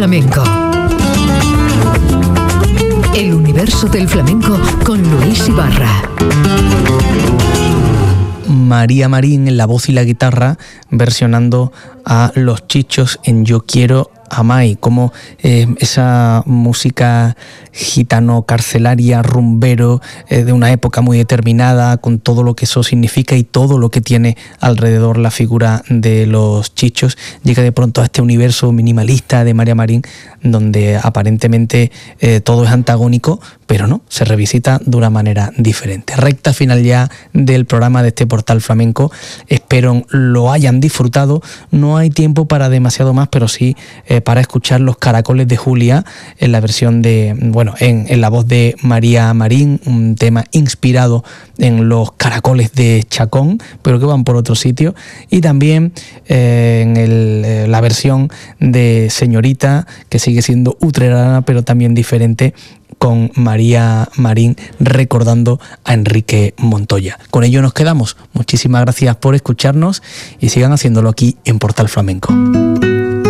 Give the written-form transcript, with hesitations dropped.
Flamenco. El universo del flamenco con Luis Ibarra. María Marín en la voz y la guitarra versionando a Los Chichos en Yo Quiero a Mai, como esa música gitano carcelaria, rumbero, de una época muy determinada, con todo lo que eso significa y todo lo que tiene alrededor la figura de Los Chichos, llega de pronto a este universo minimalista de María Marín, donde aparentemente todo es antagónico, pero no, se revisita de una manera diferente. Recta final ya del programa de este Portal Flamenco, espero lo hayan disfrutado. No hay tiempo para demasiado más, pero sí para escuchar Los Caracoles de Julia en la versión de, bueno, en la voz de María Marín, un tema inspirado en los caracoles de Chacón, pero que van por otro sitio, y también en la versión de Señorita, que sigue siendo utrerana, pero también diferente, con María Marín recordando a Enrique Montoya. Con ello nos quedamos. Muchísimas gracias por escucharnos y sigan haciéndolo aquí en Portal Flamenco.